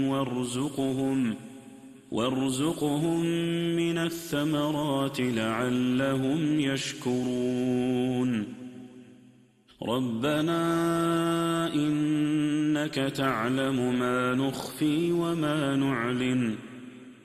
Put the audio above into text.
وارزقهم من الثمرات لعلهم يشكرون ربنا إنك تعلم ما نخفي وما نعلن